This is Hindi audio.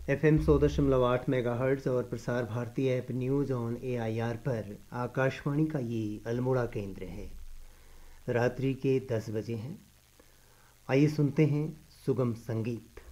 FM 100.8 मेगाहर्ट्ज़ और Prasar Bharati app news on AIR पर आकाशवाणी का ये अल्मोड़ा केंद्र है। रात्रि के 10 बजे हैं। आइए सुनते हैं सुगम संगीत।